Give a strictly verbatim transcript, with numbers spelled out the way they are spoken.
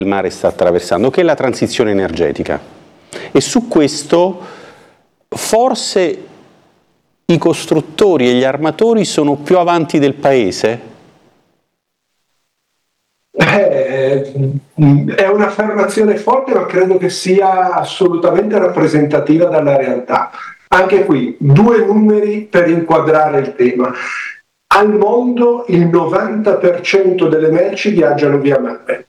il mare sta attraversando, che è la transizione energetica. E su questo forse i costruttori e gli armatori sono più avanti del paese? Eh, è un'affermazione forte, ma credo che sia assolutamente rappresentativa della realtà. Anche qui, due numeri per inquadrare il tema. Al mondo il novanta per cento delle merci viaggiano via mare.